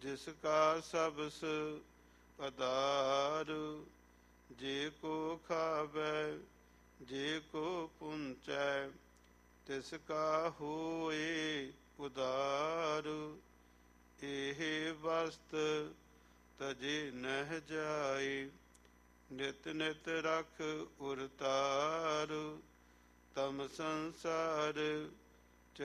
ਜਿਸ ਕਾ ਸਬਸ ਆਧਾਰ। ਜੇ ਕੋ ਖਾਵੈ ਜੇ ਕੋ ਪੁੰਚੈ, ਤਿਸ ਕਾ ਹੋਏ ਉਦਾਰ। ਇਹ ਵਸਤ ਤਜੇ ਨਹਿ ਜਾਏ, ਨਿਤ ਨਿਤ ਰਖ ਉਰਤਾਰ। ਤਮ ਸੰਸਾਰ